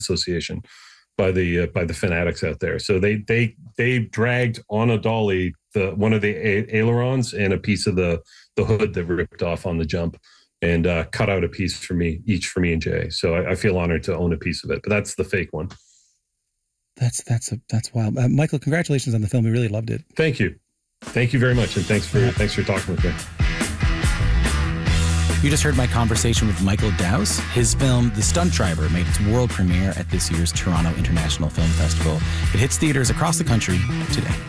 Association by the fanatics out there. So they dragged on a dolly one of the ailerons and a piece of the hood that ripped off on the jump, and cut out a piece for me, each for me and Jay. So I feel honored to own a piece of it, but that's the fake one. That's wild. Michael, congratulations on the film. We really loved it. Thank you very much, and thanks for talking with me. You just heard my conversation with Michael Dowse. His film, The Stunt Driver, made its world premiere at this year's Toronto International Film Festival. It hits theaters across the country today.